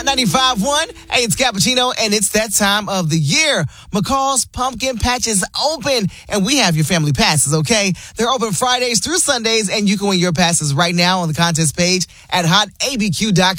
Hot 95.1. Hey, it's Cappuccino, and it's that time of the year. McCall's Pumpkin Patch is open, and we have your family passes, okay? They're open Fridays through Sundays, and you can win your passes right now on the contest page at hotabq.com.